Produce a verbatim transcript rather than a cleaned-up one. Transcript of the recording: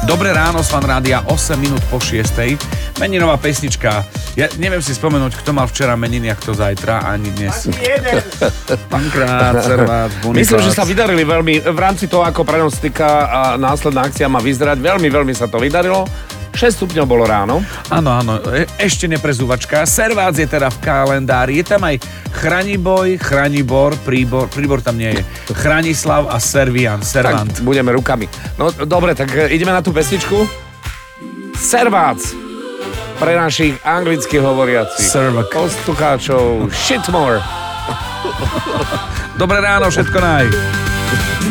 Dobré ráno, Fan Rádia, osem minút po šiestej. Meninová pesnička. Ja neviem si spomenúť, kto mal včera meniny a kto zajtra, ani dnes. Ani jeden. Pankrát, Servát, Bonifác. Myslím, že sa vydarili veľmi, v rámci toho, ako prognostika a následná akcia má vyzerať, veľmi, veľmi sa to vydarilo. šesť stupňov bolo ráno. Áno, áno, e- ešte neprezúvačka. Servác je teda v kalendári. Je tam aj Chraniboj, Chranibor, Príbor, Príbor tam nie je. Chranislav a Servian, Servant. Tak budeme rukami. No dobre, tak ideme na tú pesničku. Servác pre našich anglicky hovoriacich Servak. poslucháčov. Shitmore. Dobré ráno, všetko naj.